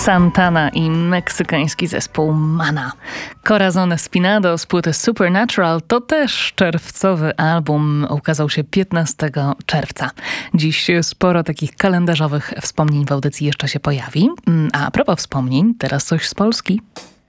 Santana i meksykański zespół Mana. Corazon Espinado z płyty Supernatural to też czerwcowy album, ukazał się 15 czerwca. Dziś sporo takich kalendarzowych wspomnień w audycji jeszcze się pojawi. A propos wspomnień, teraz coś z Polski.